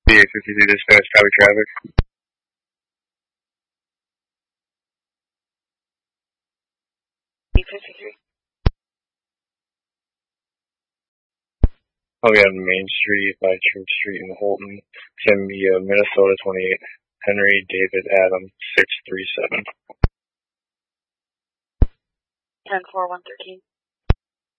BA-53 dispatch, copy traffic. B-53. I'll be on Main Street by Church Street in Holton. It's going to be Minnesota 28, Henry David Adam 637. 10-4-113.